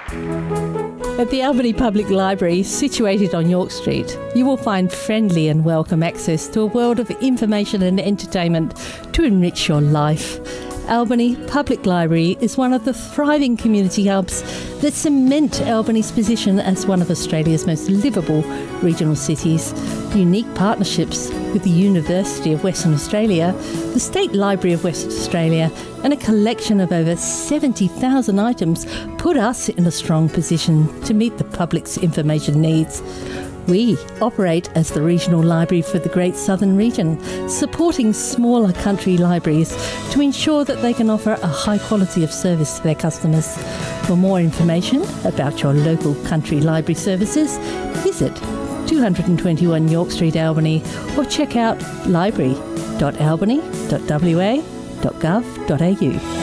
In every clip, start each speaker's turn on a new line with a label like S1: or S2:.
S1: At the Albany Public Library, situated on York Street, you will find friendly and welcome access to a world of information and entertainment to enrich your life. Albany Public Library is one of the thriving community hubs that cement Albany's position as one of Australia's most livable regional cities. Unique partnerships with the University of Western Australia, the State Library of Western Australia, and a collection of over 70,000 items put us in a strong position to meet the public's information needs. We operate as the regional library for the Great Southern Region, supporting smaller country libraries to ensure that they can offer a high quality of service to their customers. For more information about your local country library services, visit 221 York Street, Albany, or check out library.albany.wa.gov.au.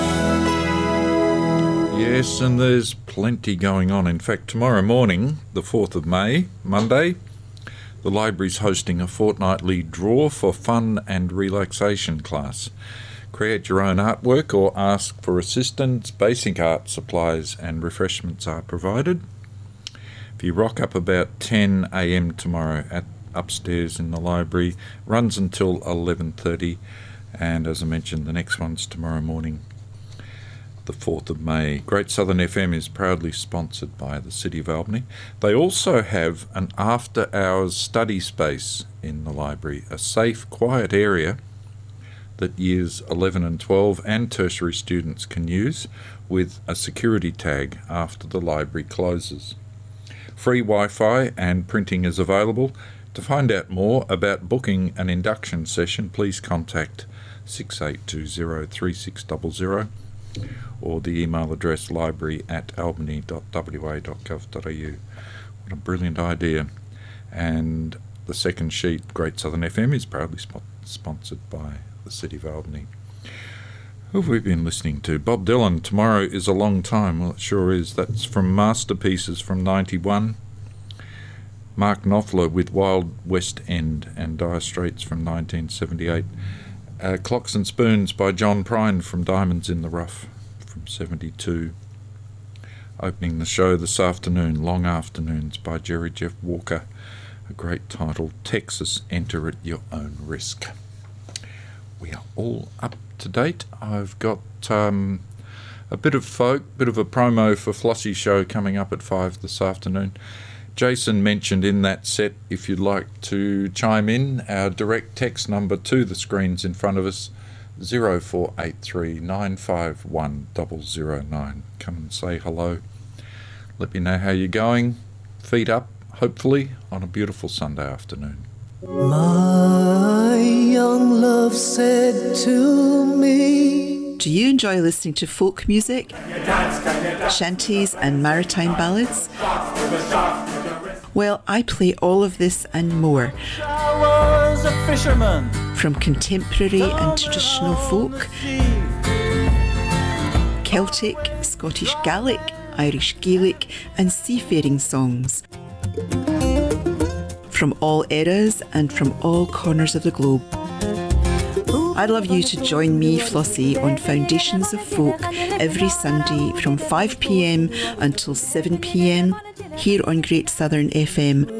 S2: Yes, and there's plenty going on. In fact, tomorrow morning, the 4th of May, Monday, the library's hosting a fortnightly draw for fun and relaxation class. Create your own artwork or ask for assistance. Basic art supplies and refreshments are provided. If you rock up about 10 a.m. tomorrow upstairs in the library, runs until 11:30, and as I mentioned, the next one's tomorrow morning, the 4th of May. Great Southern FM is proudly sponsored by the City of Albany. They also have an after-hours study space in the library, a safe, quiet area that years 11 and 12 and tertiary students can use with a security tag after the library closes. Free Wi-Fi and printing is available. To find out more about booking an induction session, please contact 68203600 or the email address library@albany.wa.gov.au. What a brilliant idea. And the second sheet, Great Southern FM, is proudly sponsored by the City of Albany. Who have we been listening to? Bob Dylan, Tomorrow Is a Long Time. Well, it sure is. That's from Masterpieces from 91. Mark Knopfler with Wild West End and Dire Straits from 1978. Clocks and Spoons by John Prine from Diamonds in the Rough from 72. Opening the show this afternoon, Long Afternoons by Jerry Jeff Walker. A great title, Texas, Enter at Your Own Risk. We are all up to date. I've got a bit of folk, bit of a promo for Flossie's show coming up at 5 this afternoon. Jason mentioned in that set, if you'd like to chime in, our direct text number to the screens in front of us, 0483 951 009. Come and say hello. Let me know how you're going. Feet up, hopefully, on a beautiful Sunday afternoon.
S3: My young love said to me.
S4: Do you enjoy listening to folk music, shanties and maritime ballads? Well, I play all of this and more.
S3: I was a fisherman.
S4: From contemporary and traditional folk, Celtic, Scottish Gaelic, Irish Gaelic and seafaring songs. From all eras and from all corners of the globe. I'd love you to join me, Flossie, on Foundations of Folk every Sunday from 5 p.m. until 7 p.m. here on Great Southern FM